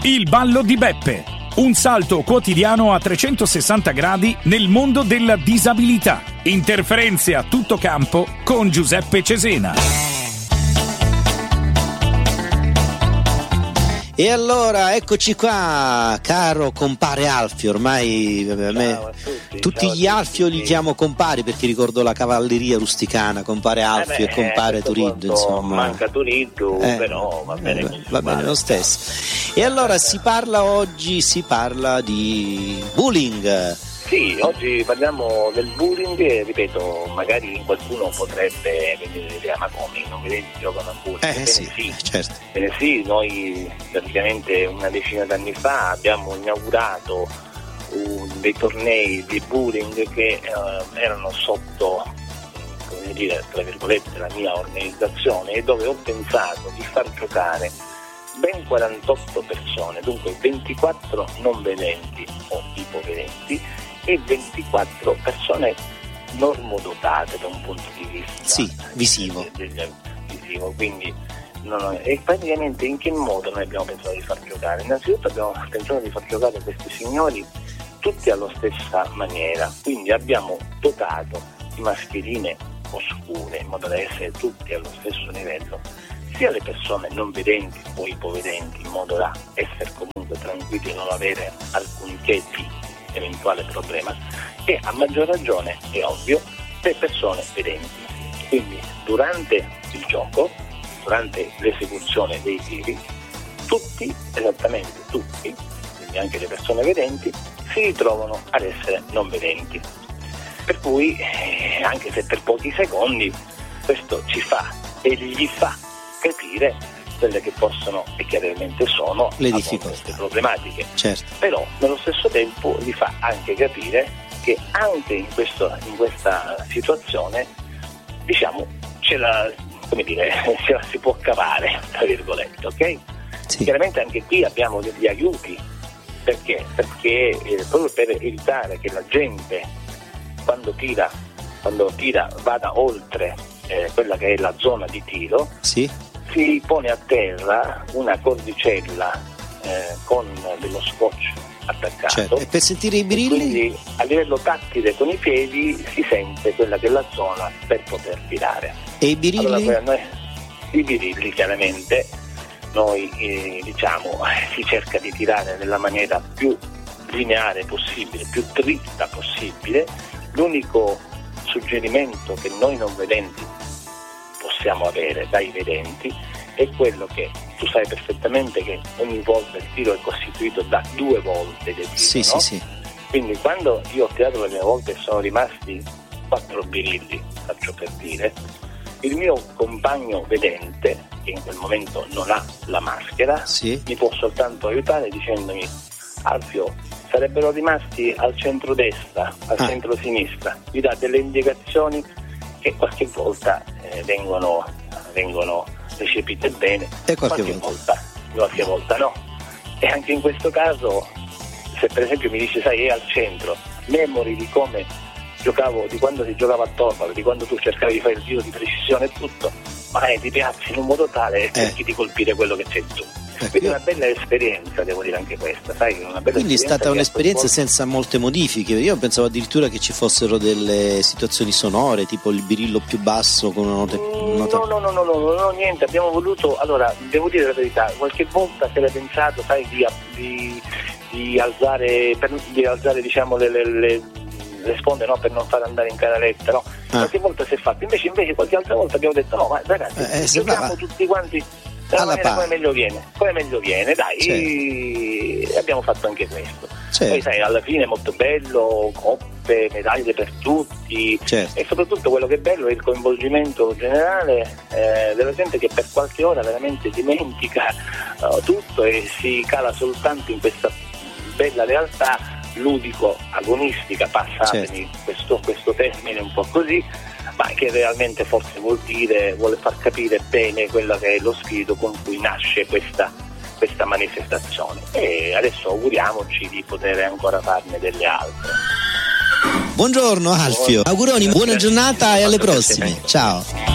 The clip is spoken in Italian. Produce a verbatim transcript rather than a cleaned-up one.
Il ballo di Beppe, un salto quotidiano a trecentosessanta gradi nel mondo della disabilità. Interferenze a tutto campo con Giuseppe Cesena. E allora eccoci qua, caro compare Alfio, ormai a me, ciao a tutti, tutti ciao gli a Alfio tutti. li chiamo compari perché ricordo la cavalleria rusticana, compare Alfio Eh beh, e compare Turiddu, insomma. Manca Turiddu, Eh, però va bene eh, così. va bene lo stesso. E allora si parla oggi, si parla di bullying. Sì, oggi parliamo del bullying e ripeto, magari qualcuno potrebbe venire l'idea, ma come, non vedete giocano a bullying? Eh Bene sì, sì, certo. Bene sì, noi praticamente una decina d'anni fa abbiamo inaugurato un, dei tornei di bullying che eh, erano sotto, come dire, tra virgolette, la mia organizzazione, e dove ho pensato di far giocare ben quarantotto persone, dunque ventiquattro non vedenti o ipovedenti e ventiquattro persone normodotate da un punto di vista Sì, visivo. del, del, visivo. Quindi non, e praticamente in che modo noi abbiamo pensato di far giocare? Innanzitutto abbiamo pensato di far giocare questi signori tutti alla stessa maniera, quindi abbiamo dotato di mascherine oscure in modo da essere tutti allo stesso livello, sia le persone non vedenti o ipovedenti, in modo da essere comunque tranquilli e non avere alcunché di eventuale problema, e a maggior ragione, è ovvio, le persone vedenti. Quindi durante il gioco, durante l'esecuzione dei tiri, tutti, esattamente tutti, quindi anche le persone vedenti, si ritrovano ad essere non vedenti. Per cui, eh, anche se per pochi secondi, questo ci fa e gli fa capire quelle che possono e chiaramente sono Le a difficoltà. queste problematiche. Certo. Però nello stesso tempo gli fa anche capire che anche in, questo, in questa situazione, diciamo, ce la, come dire, ce la si può cavare, tra virgolette, ok? Sì. Chiaramente anche qui abbiamo degli aiuti. Perché? Perché eh, proprio per evitare che la gente quando tira, quando tira vada oltre eh, quella che è la zona di tiro, Sì. si pone a terra una cordicella eh, con dello scotch attaccato. Certo. E per sentire i E birilli? quindi a livello tattile con i piedi si sente quella che è la zona per poter tirare. E i birilli? Allora, poi a noi, i birilli chiaramente noi eh, diciamo si cerca di tirare nella maniera più lineare possibile, più dritta possibile. L'unico suggerimento che noi non vedenti possiamo avere dai vedenti è quello che tu sai perfettamente che ogni volta il tiro è costituito da due volte del tiro, Sì, no? sì, sì. Quindi quando io ho tirato le mie volte e sono rimasti quattro birilli, faccio per dire, il mio compagno vedente, che in quel momento non ha la maschera, Sì. mi può soltanto aiutare dicendomi: Alfio, sarebbero rimasti al centro-destra, al Ah. centro-sinistra. Mi dà delle indicazioni che qualche volta eh, vengono, vengono recepite bene, E qualche volta. volta, qualche volta no. E anche in questo caso, se per esempio mi dice, sai, è al centro, memori di come giocavo, di quando si giocava a Torvald, di quando tu cercavi di fare il tiro di precisione e tutto, ma eh, ti piazzi in un modo tale e cerchi di colpire quello che c'è tu. Quindi è una bella esperienza, devo dire anche questa, sai? Una bella Quindi è stata che un'esperienza a quel senza molte modifiche. Io pensavo addirittura che ci fossero delle situazioni sonore, tipo il birillo più basso con una nota. punto- nota... No, no, no, no, no, no, niente, abbiamo voluto, allora, devo dire la verità, qualche volta se l'è pensato, sai, di, di, di alzare, per, di alzare diciamo le, le, le, le sponde, no, per non far andare in canaletta, no? Ah. Qualche volta si è fatto, invece, invece qualche altra volta abbiamo detto, no, ma ragazzi, Eh, eh, giochiamo sembrava- tutti quanti dalla alla maniera pari. come meglio viene, come meglio viene, dai, Certo. e abbiamo fatto anche questo. Certo. Poi sai, alla fine è molto bello, coppe, medaglie per tutti, Certo. e soprattutto quello che è bello è il coinvolgimento generale eh, della gente che per qualche ora veramente dimentica uh, tutto e si cala soltanto in questa bella realtà ludico-agonistica, passatemi Certo. questo, questo termine un po' così, ma che realmente forse vuol dire, vuole far capire bene quello che è lo spirito con cui nasce questa, questa manifestazione. E adesso auguriamoci di poter ancora farne delle altre. Buongiorno Alfio, auguroni, buona giornata e alle prossime. Ciao.